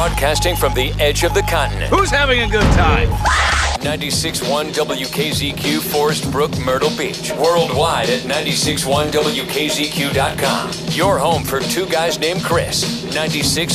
Broadcasting from the edge of the continent. Who's having a good time? 96.1 WKZQ, Forest Brook, Myrtle Beach. Worldwide at 96.1WKZQ.com. Your home for two guys named Chris. 96.